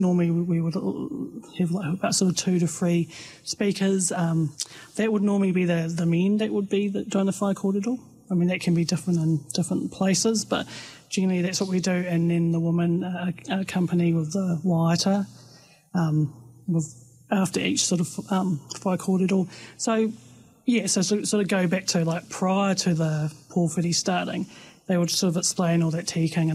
normally we would have like about sort of 2 to 3 speakers. That would normally be the men that would be doing the whai kōrero. I mean, that can be different in different places, but generally that's what we do. And then the women accompany with the waiata after each sort of whai kōrero. So, yeah, so sort of go back to like prior to the pōwhiri starting, they would sort of explain all that tikanga